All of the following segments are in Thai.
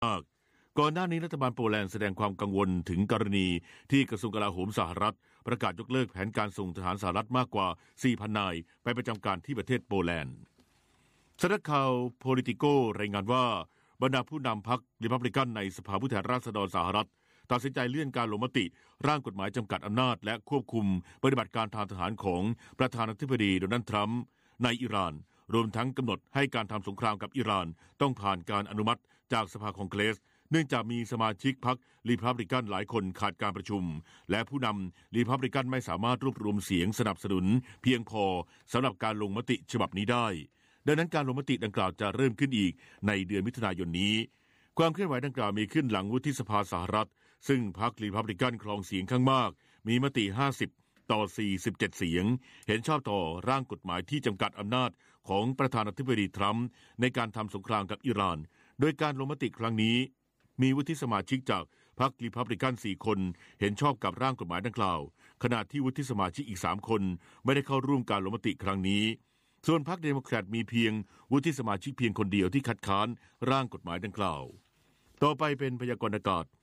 ก่อนหน้านี้รัฐบาลโปแลนด์แสดงความกังวลถึงกรณีที่กระทรวงกลาโหมสหรัฐประกาศยกเลิกแผนการส่งทหารสหรัฐมากกว่า 4,000 นายไปประจำการที่ประเทศโปแลนด์สำนักข่าว Politico รายงานว่าบรรดาผู้นำพรรคริพับลิกันในสภาผู้แทนราษฎรสหรัฐตัดสินใจเลื่อนการลงมติร่างกฎหมายจำกัดอำนาจและควบคุมปฏิบัติการทางทหารของประธานาธิบดีโดนัลด์ทรัมป์ในอิหร่านรวมทั้งกำหนดให้การทำสงครามกับอิหร่านต้องผ่านการอนุมัติจากสภาคองเกรสเนื่องจากมีสมาชิกพรรครีพับลิกันหลายคนขาดการประชุมและผู้นำรีพับลิกันไม่สามารถรวบรวมเสียงสนับสนุนเพียงพอสำหรับการลงมติฉบับนี้ได้ดังนั้นการลงมติดังกล่าวจะเริ่มขึ้นอีกในเดือนมิถุนายนนี้ความเคลื่อนไหวดังกล่าวมีขึ้นหลังวุฒิสภาสหรัฐซึ่งพรรครีพับลิกันครองเสียงข้างมากมีมติ50 ต่อ 47 เสียงเห็นชอบต่อร่างกฎหมายที่จำกัดอำนาจของประธานาธิบดีทรัมป์ในการทำสงครามกับอิหร่านโดยการลงมติครั้งนี้มีวุฒิสมาชิกจากพรรครีพับลิกัน4คนเห็นชอบกับร่างกฎหมายดังกล่าวขณะที่วุฒิสมาชิกอีก3คนไม่ได้เข้าร่วมการลงมติครั้งนี้ส่วนพรรคเดโมแครตมีเพียงวุฒิสมาชิกเพียงคนเดียวที่คัดค้านร่างกฎหมายดังกล่าวต่อไปเป็นพยากรณ์อากาศ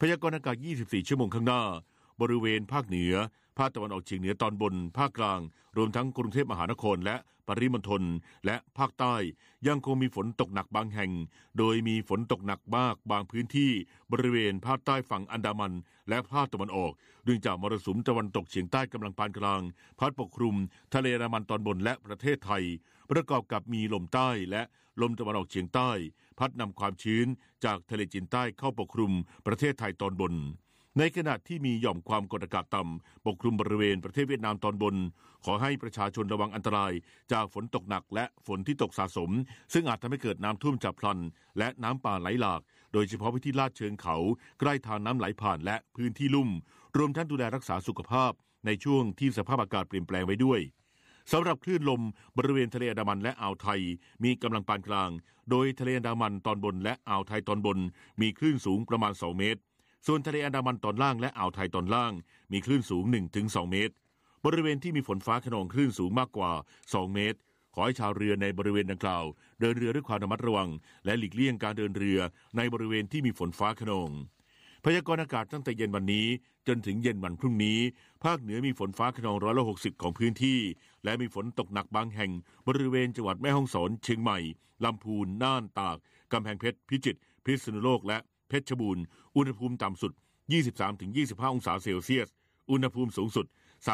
24 ชั่วโมงข้างหน้าบริเวณภาคเหนือภาคตะวันออกเฉียงเหนือตอนบนภาคกลางรวมทั้งกรุงเทพมหานครและปริมณฑลและภาคใต้ยังคงมีฝนตกหนักบางแห่งโดยมีฝนตกหนักมากบางพื้นที่บริเวณภาคใต้ฝั่งอันดามันและภาคตะวันออกเนื่องจากมรสุมตะวันตกเฉียงใต้กำลังปานกลางพัดปกคลุมทะเลอันดามันตอนบนและประเทศไทยประกอบกับมีลมใต้และลมตะวันออกเฉียงใต้พัดนำความชื้นจากทะเลจีนใต้เข้าปกคลุมประเทศไทยตอนบนในขณะที่มีหย่อมความกดอากาศต่ำปกคลุมบริเวณประเทศเวียดนามตอนบนขอให้ประชาชนระวังอันตรายจากฝนตกหนักและฝนที่ตกสะสมซึ่งอาจทำให้เกิดน้ำท่วมฉับพลันและน้ำป่าไหลหลากโดยเฉพาะพื้นที่ลาดเชิงเขาใกล้ทางน้ำไหลผ่านและพื้นที่ลุ่มรวมทั้งดูแลรักษาสุขภาพในช่วงที่สภาพอากาศเปลี่ยนแปลงไว้ด้วยสำหรับคลื่นลมบริเวณทะเลอันดามันและอ่าวไทยมีกำลังปานกลางโดยทะเลอันดามันตอนบนและอ่าวไทยตอนบนมีคลื่นสูงประมาณ2 เมตรส่วนทะเลอันดามันตอนล่างและอ่าวไทยตอนล่างมีคลื่นสูง 1-2 เมตรบริเวณที่มีฝนฟ้าคะนองคลื่นสูงมากกว่า2 เมตรขอให้ชาวเรือในบริเวณดังกล่าวเดินเรือด้วยความระมัดระวังและหลีกเลี่ยงการเดินเรือในบริเวณที่มีฝนฟ้าคะนองพยากรณ์อากาศตั้งแต่เย็นวันนี้จนถึงเย็นวันพรุ่งนี้ภาคเหนือมีฝนฟ้าคะนอง160ของพื้นที่และมีฝนตกหนักบางแห่งบริเวณจังหวัดแม่ฮ่องสอนเชียงใหม่ลำพูนน่านตากกำแพงเพชรพิจิตรพิษณุโลกและเพชรบูรณ์อุณหภูมิต่ำสุด23-25 องศาเซลเซียสอุณหภูมิสูงสุด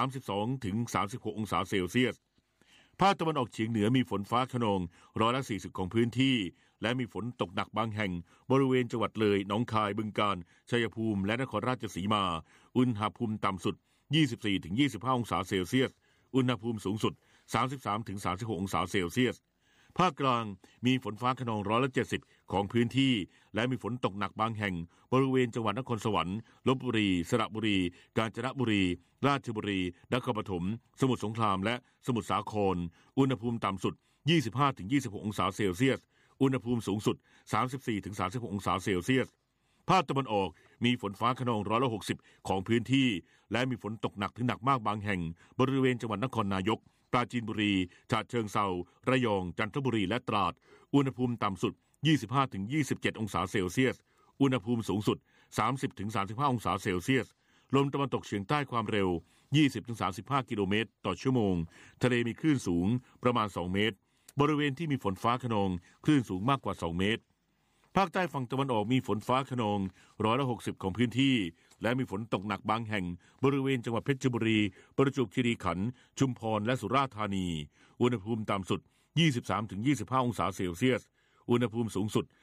32-36 องศาเซลเซียสภาคตะวันออกเฉียงเหนือมีฝนฟ้าคะนอง40%ของพื้นที่และมีฝนตกหนักบางแห่งบริเวณจังหวัดเลยหนองคายบึงกาฬชัยภูมิและนครราชสีมาอุณหภูมิต่ำสุด24-25 องศาเซลเซียสอุณหภูมิสูงสุด33-36 องศาเซลเซียสภาคกลางมีฝนฟ้าคะนอง70%ของพื้นที่และมีฝนตกหนักบางแห่งบริเวณจังหวัดนครสวรรค์ลพบุรีสระบุรีกาญจนบุรีราชบุรีนครปฐมสมุทรสงครามและสมุทรสาครอุณหภูมิต่ำสุด25-26 องศาเซลเซียสอุณหภูมิสูงสุด34-36 องศาเซลเซียสภาคตะวันออกมีฝนฟ้าคะนอง60%ของพื้นที่และมีฝนตกหนักถึงหนักมากบางแห่งบริเวณจังหวัดนครนายกปราจีนบุรีฉะเชิงเทราระยองจันทบุรีและตราดอุณหภูมิต่ำสุด25-27 องศาเซลเซียสอุณหภูมิสูงสุด30-35 องศาเซลเซียสลมตะวันตกเฉียงใต้ความเร็ว 20-35 กิโลเมตรต่อชั่วโมงทะเลมีคลื่นสูงประมาณ2 เมตรบริเวณที่มีฝนฟ้าคะนองคลื่นสูงมากกว่า2 เมตรภาคใต้ฝั่งตะวันออกมีฝนฟ้าคะนอง60%ของพื้นที่และมีฝนตกหนักบางแห่งบริเวณจังหวัดเพชรบุรีประจวบคีรีขันธ์ชุมพรและสุราษฎร์ธานีอุณหภูมิต่ำสุด23-25 องศาเซลเซียสอุณหภูมิสูงสุด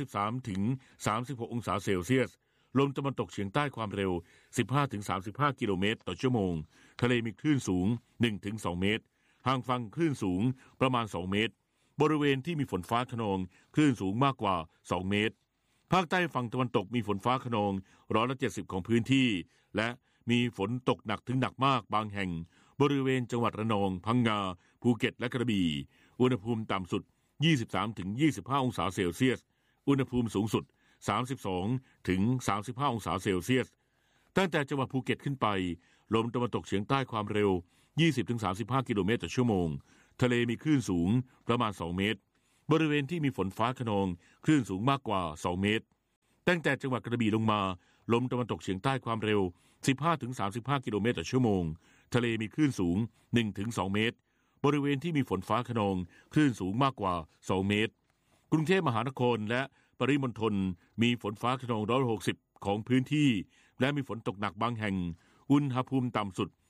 33-36 องศาเซลเซียสลมตะวันตกเฉียงใต้ความเร็ว 15-35 กิโลเมตรต่อชั่วโมงทะเลมีคลื่นสูง 1-2 เมตรห่างฝั่งคลื่นสูงประมาณ2 เมตรบริเวณที่มีฝนฟ้าคะนองคลื่นสูงมากกว่า2 เมตรภาคใต้ฝั่งตะวันตกมีฝนฟ้าคะนอง70%ของพื้นที่และมีฝนตกหนักถึงหนักมากบางแห่งบริเวณจังหวัดระนองพังงาภูเก็ตและกระบี่อุณหภูมิต่ำสุด23-25 องศาเซลเซียสอุณหภูมิสูงสุด32-35 องศาเซลเซียสตั้งแต่จังหวัดภูเก็ตขึ้นไปลมตะวันตกเฉียงใต้ความเร็ว 20-35 กิโลเมตรต่อชั่วโมงทะเลมีคลื่นสูงประมาณ2 เมตรบริเวณที่มีฝนฟ้าคะนองคลื่นสูงมากกว่า2 เมตรตั้งแต่จังหวัดกระบี่ลงมาลมตะวันตกเฉียงใต้ความเร็ว 15-35 กิโลเมตรต่อชั่วโมงทะเลมีคลื่นสูง 1-2 เมตรบริเวณที่มีฝนฟ้าคะนองคลื่นสูงมากกว่า2 เมตรกรุงเทพมหานครและปริมณฑลมีฝนฟ้าคะนอง160ของพื้นที่และมีฝนตกหนักบางแห่งอุณหภูมิต่ำสุด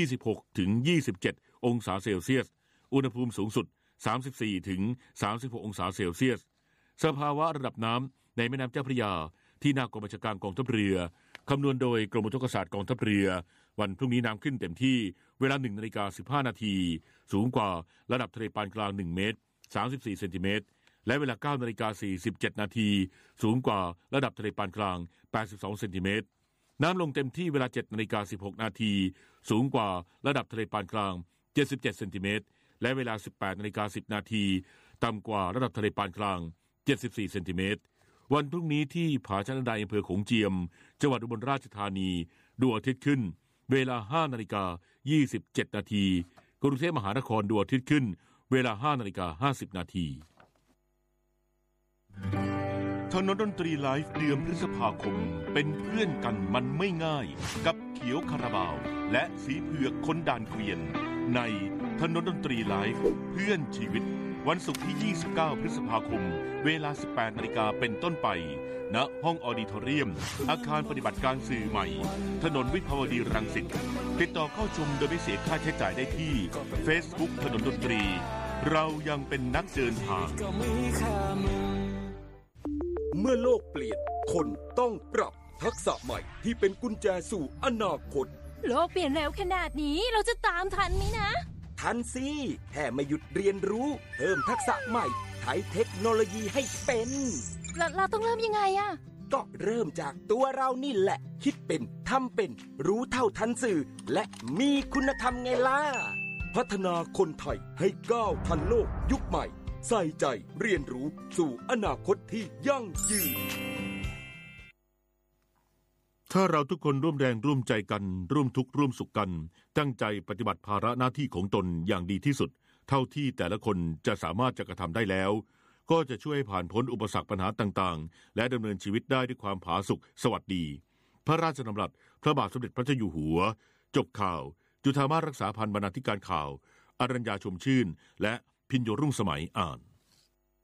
26-27 องศาเซลเซียสอุณหภูมิสูงสุด 34-36 องศาเซลเซียสสภาวะระดับน้ำในแม่น้ำเจ้าพระยาที่หน้ากองบัญชาการกองทัพเรือคำนวณโดยกรมอุทกศาสตร์กองทัพเรือวันพรุ่งนี้น้ำขึ้นเต็มที่เวลา 1:15 น.สูงกว่าระดับทะเลปานกลาง1 เมตร 34 เซนติเมตรและเวลา 9:47 น.สูงกว่าระดับทะเลปานกลาง82 เซนติเมตรน้ำลงเต็มที่เวลา 7:16 น.สูงกว่าระดับทะเลปานกลาง77 เซนติเมตรและเวลา 18:10 น.ต่ำกว่าระดับทะเลปานกลาง74 เซนติเมตรวันพรุ่งนี้ที่ผาชะนดาอำเภอโขงเจียมจังหวัดอุบลราชธานีดวงอาทิตย์ขึ้นเวลา 5:27 น.กรุงเทพมหานครดวงอาทิตย์ขึ้นเวลา 5:50 น.ถนนดนตรีไลฟ์เดือนพฤษภาคมเป็นเพื่อนกันมันไม่ง่ายกับเขียวคาราบาวและสีเผือกคนด่านเกวียนในถนนดนตรีไลฟ์เพื่อนชีวิตวันศุกร์ที่ 29 พฤษภาคมเวลา 18 นาฬิกาเป็นต้นไปณห้องออดิทอเรียมอาคารปฏิบัติการสื่อใหม่ถนนวิภาวดีรังสิตติดต่อเข้าชมโดยไม่เสียค่าใช้จ่ายได้ที่ Facebook ถนนดนตรีเรายังเป็นนักเดินทางเมื่อโลกเปลี่ยนคนต้องปรับทักษะใหม่ที่เป็นกุญแจสู่อนาคตโลกเปลี่ยนเร็วขนาดนี้เราจะตามทันไหมนะทันสิแค่ไม่หยุดเรียนรู้เพิ่มทักษะใหม่ใช้เทคโนโลยีให้เป็นเราต้องเริ่มยังไงอะก็เริ่มจากตัวเรานี่แหละคิดเป็นทำเป็นรู้เท่าทันสื่อและมีคุณธรรมไงล่ะพัฒนาคนไทยให้ก้าวทันโลกยุคใหม่ใส่ใจเรียนรู้สู่อนาคตที่ยั่งยืนถ้าเราทุกคนร่วมแรงร่วมใจกันร่วมทุกข์ร่วมสุขกันตั้งใจปฏิบัติภาระหน้าที่ของตนอย่างดีที่สุดเท่าที่แต่ละคนจะสามารถจะกระทำได้แล้วก็จะช่วยผ่านพ้นอุปสรรคปัญหาต่างๆและดำเนินชีวิตได้ด้วยความผาสุกสวัสดีพระราชดำรัสพระบาทสมเด็จพระเจ้าอยู่หัวจบข่าวจุฑามาสรักษาพันธ์บรรณาธิการข่าวอรัญญาชมชื่นและพิญโยรุ่งสมัยอ่าน